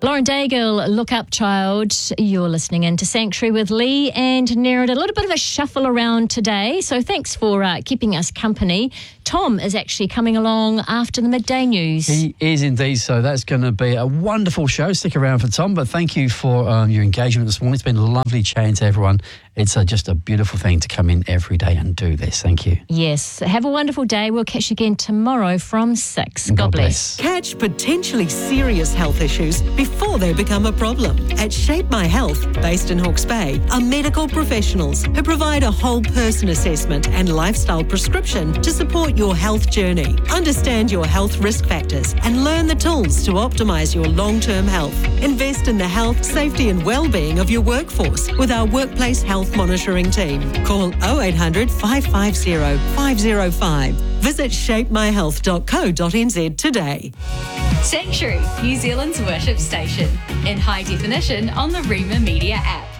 Lauren Daigle, Look Up Child. You're listening in to Sanctuary with Lee and Nerida. A little bit of a shuffle around today, so thanks for keeping us company. Tom is actually coming along after the midday news. He is indeed, so that's going to be a wonderful show. Stick around for Tom, but thank you for your engagement this morning. It's been lovely chatting to everyone. It's just a beautiful thing to come in every day and do this. Thank you. Yes, have a wonderful day. We'll catch you again tomorrow from 6. God bless. Catch potentially serious health issues before they become a problem. At Shape My Health, based in Hawke's Bay, are medical professionals who provide a whole person assessment and lifestyle prescription to support your health journey. Understand your health risk factors and learn the tools to optimise your long-term health. Invest in the health, safety and well-being of your workforce with our workplace health monitoring team. Call 0800 550 505. Visit shapemyhealth.co.nz today. Sanctuary, New Zealand's worship station, in high definition on the Rima Media app.